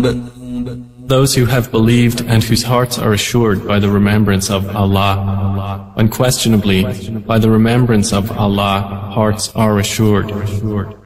Those who have believed and whose hearts are assured by the remembrance of Allah. Unquestionably, by the remembrance of Allah, hearts are assured.